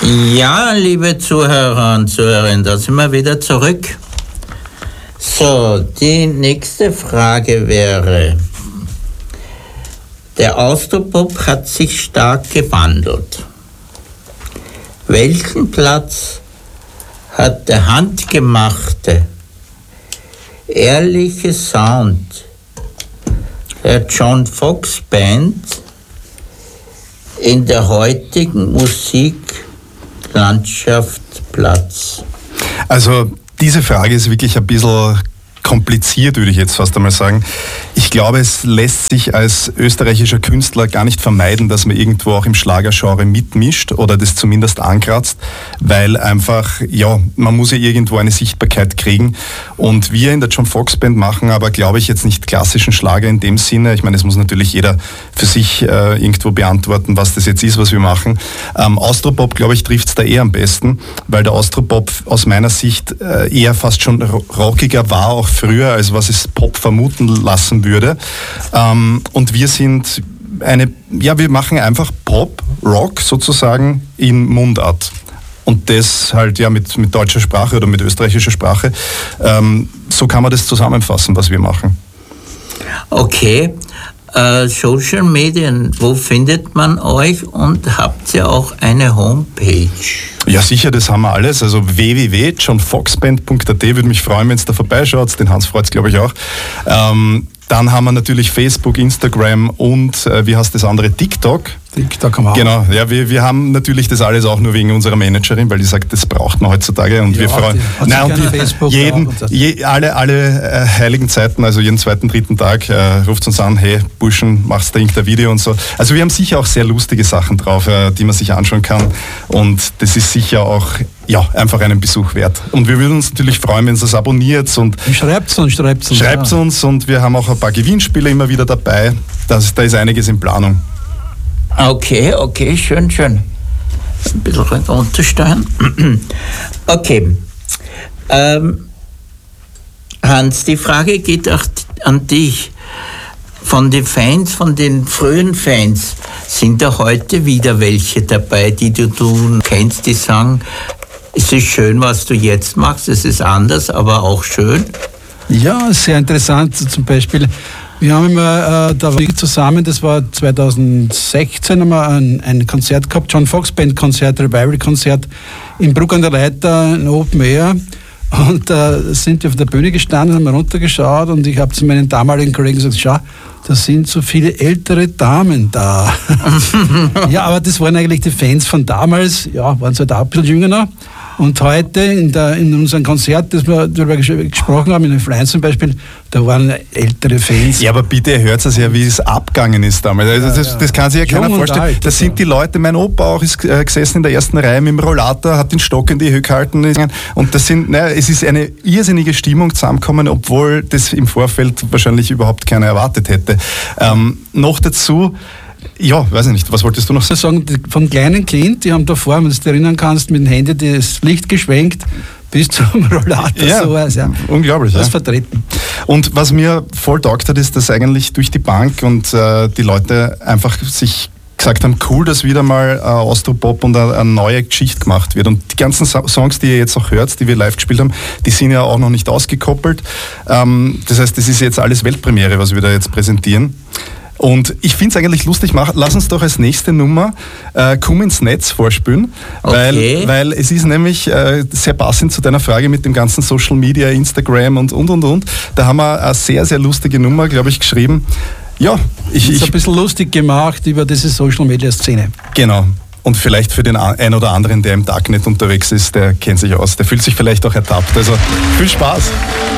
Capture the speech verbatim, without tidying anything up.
Ja, liebe Zuhörer und Zuhörerinnen, da sind wir wieder zurück. So, die nächste Frage wäre, der Austropop hat sich stark gewandelt. Welchen Platz hat der handgemachte, ehrliche Sound der John Foxx Band in der heutigen Musiklandschaft Platz? Also diese Frage ist wirklich ein bisschen kompliziert, würde ich jetzt fast einmal sagen. Ich glaube, es lässt sich als österreichischer Künstler gar nicht vermeiden, dass man irgendwo auch im Schlagergenre mitmischt oder das zumindest ankratzt, weil einfach, ja, man muss ja irgendwo eine Sichtbarkeit kriegen. Und wir in der John Foxx Band machen aber, glaube ich, jetzt nicht klassischen Schlager in dem Sinne. Ich meine, es muss natürlich jeder für sich äh, irgendwo beantworten, was das jetzt ist, was wir machen. Ähm, Austropop, glaube ich, trifft es da eher am besten, weil der Austropop aus meiner Sicht äh, eher fast schon rockiger war, auch früher, als was es Pop vermuten lassen würde. Ähm, und wir sind eine, ja, wir machen einfach Pop, Rock sozusagen in Mundart. Und das halt ja mit, mit deutscher Sprache oder mit österreichischer Sprache. Ähm, so kann man das zusammenfassen, was wir machen. Okay. Uh, Social Medien, wo findet man euch und habt ihr auch eine Homepage? Ja, sicher, das haben wir alles. Also w w w punkt john fox band punkt a t, würde mich freuen, wenn es da vorbeischaut. Den Hans freut es, glaube ich, auch. Ähm, dann haben wir natürlich Facebook, Instagram und, äh, wie heißt das andere, TikTok. TikTok haben wir auch. Genau, ja, wir, wir haben natürlich das alles auch nur wegen unserer Managerin, weil die sagt, das braucht man heutzutage und ja, wir freuen uns. Nein, und Facebook jeden, je, alle, alle äh, heiligen Zeiten, also jeden zweiten, dritten Tag, äh, ruft uns an, hey Burschen, machst du irgendein Video und so. Also wir haben sicher auch sehr lustige Sachen drauf, äh, die man sich anschauen kann und das ist sicher auch ja, einfach einen Besuch wert. Und wir würden uns natürlich freuen, wenn ihr das abonniert. Und schreibt uns, schreibt uns. Schreibt ja. uns und wir haben auch ein paar Gewinnspiele immer wieder dabei. Das, da ist einiges in Planung. Okay, okay, schön, schön. Ein bisschen runtersteuern. Okay. Ähm, Hans, die Frage geht auch an dich. Von den Fans, von den frühen Fans, sind da heute wieder welche dabei, die du, du kennst, die sagen, es ist schön, was du jetzt machst, es ist anders, aber auch schön? Ja, sehr interessant. Zum Beispiel, wir haben immer, äh, da war ich zusammen, das war zweitausendsechzehn, haben wir ein, ein Konzert gehabt, John Foxx Band Konzert, Revival-Konzert in Bruck an der Leiter, in Open Air. Und da äh, sind wir auf der Bühne gestanden, haben runtergeschaut und ich habe zu meinen damaligen Kollegen gesagt, schau, da sind so viele ältere Damen da. Ja, aber das waren eigentlich die Fans von damals, ja, waren so halt auch ein bisschen jünger noch. Und heute in, der, in unserem Konzert, das wir darüber gesprochen haben, in den Freien zum Beispiel, da waren ältere Fans. Ja, aber bitte, ihr hört es ja, wie es abgegangen ist damals. Also das, ja. das kann sich ja keiner Jung vorstellen. Alt, das sind die Leute, mein Opa auch ist äh, gesessen in der ersten Reihe mit dem Rollator, hat den Stock in die Höhe gehalten. Und das sind, naja, es ist eine irrsinnige Stimmung zusammengekommen, obwohl das im Vorfeld wahrscheinlich überhaupt keiner erwartet hätte. Ähm, noch dazu, ja, weiß ich nicht, was wolltest du noch sagen? Von kleinen Kind, die haben davor, wenn du dich erinnern kannst, mit dem Handy das Licht geschwenkt, bis zum Rollator. Ja, sowas, ja. Unglaublich. Das ja. vertreten. Und was mir voll taugt hat, ist, dass eigentlich durch die Bank und äh, die Leute einfach sich gesagt haben, cool, dass wieder mal äh, Austropop und eine, eine neue Geschichte gemacht wird. Und die ganzen so- Songs, die ihr jetzt auch hört, die wir live gespielt haben, die sind ja auch noch nicht ausgekoppelt. Ähm, das heißt, das ist jetzt alles Weltpremiere, was wir da jetzt präsentieren. Und ich finde es eigentlich lustig, mach, lass uns doch als nächste Nummer äh, Komm ins Netz vorspielen, okay. weil, weil es ist nämlich äh, sehr passend zu deiner Frage mit dem ganzen Social Media, Instagram und und und und. Da haben wir eine sehr, sehr lustige Nummer, glaube ich, geschrieben. Ja, ich... ich ich ein bisschen lustig gemacht über diese Social Media Szene. Genau. Und vielleicht für den ein oder anderen, der im Darknet unterwegs ist, der kennt sich aus. Der fühlt sich vielleicht auch ertappt. Also viel Spaß.